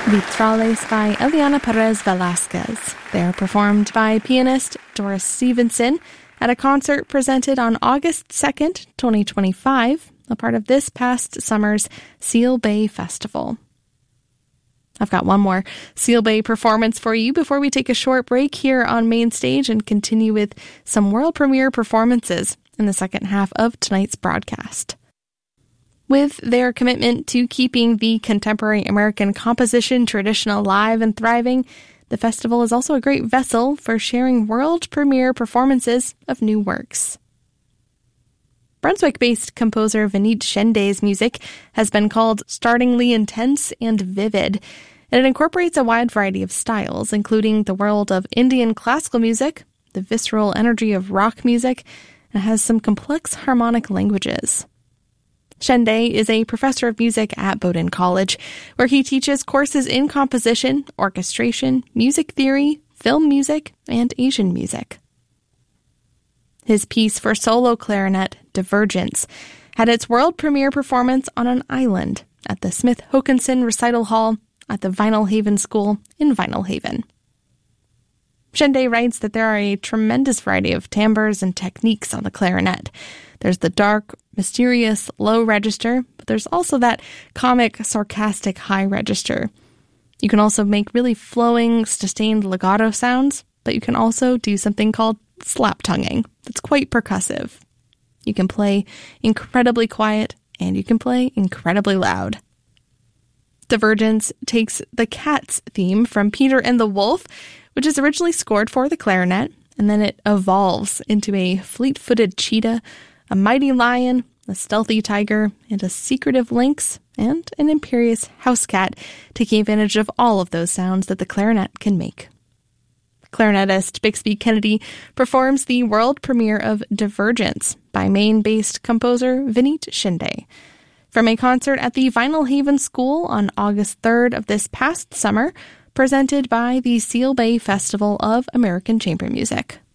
Vitrales by Eliana Perez Velasquez. They're performed by pianist Doris Stevenson at a concert presented on August 2nd, 2025, a part of this past summer's Seal Bay Festival. I've got one more Seal Bay performance for you before we take a short break here on Main Stage and continue with some world premiere performances in the second half of tonight's broadcast. With their commitment to keeping the contemporary American composition tradition alive and thriving, the festival is also a great vessel for sharing world premiere performances of new works. Brunswick-based composer Vineet Shende's music has been called startlingly intense and vivid, and it incorporates a wide variety of styles, including the world of Indian classical music, the visceral energy of rock music, and has some complex harmonic languages. Shende is a professor of music at Bowdoin College, where he teaches courses in composition, orchestration, music theory, film music, and Asian music. His piece for solo clarinet, Divergence, had its world premiere performance on an island at the Smith Hokanson Recital Hall at the Vinyl Haven School in Vinyl Haven. Shende writes that there are a tremendous variety of timbres and techniques on the clarinet. There's the dark, mysterious low register, but there's also that comic, sarcastic high register. You can also make really flowing, sustained legato sounds, but you can also do something called slap tonguing that's quite percussive. You can play incredibly quiet, and you can play incredibly loud. Divergence takes the Cats theme from Peter and the Wolf, which is originally scored for the clarinet, and then it evolves into a fleet-footed cheetah, a mighty lion, a stealthy tiger, and a secretive lynx, and an imperious house cat, taking advantage of all of those sounds that the clarinet can make. Clarinetist Bixby Kennedy performs the world premiere of Divergence by Maine-based composer Vineet Shende from a concert at the Vinyl Haven School on August 3rd of this past summer, presented by the Seal Bay Festival of American Chamber Music.